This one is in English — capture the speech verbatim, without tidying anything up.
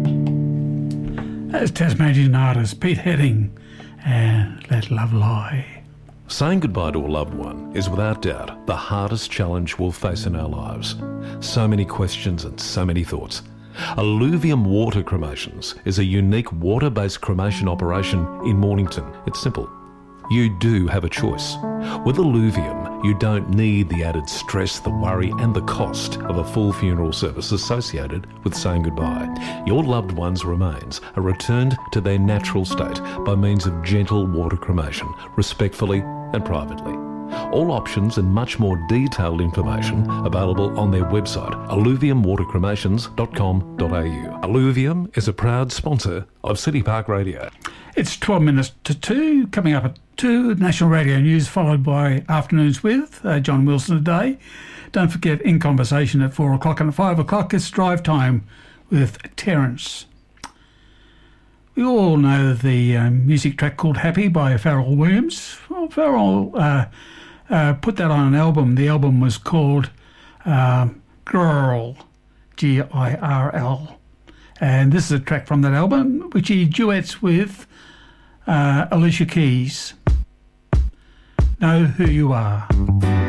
As Tasmanian artist Pete Heading and Let Love Lie. Saying goodbye to a loved one is without doubt the hardest challenge we'll face in our lives. So many questions and so many thoughts. Alluvium Water Cremations is a unique water-based cremation operation in Mornington. It's simple. You do have a choice. With Alluvium, you don't need the added stress, the worry and the cost of a full funeral service associated with saying goodbye. Your loved one's remains are returned to their natural state by means of gentle water cremation, respectfully and privately. All options and much more detailed information available on their website, alluvium water cremations dot com dot a u. Alluvium is a proud sponsor of City Park Radio. It's twelve minutes to two, coming up at two, National Radio News, followed by Afternoons with uh, John Wilson today. Don't forget, In Conversation at four o'clock, and at five o'clock it's Drive Time with Terence. We all know the um, music track called Happy by Pharrell Williams. Well, Pharrell uh, uh, put that on an album. The album was called um, Girl, G I R L. And this is a track from that album, which he duets with uh, Alicia Keys. Know Who You Are.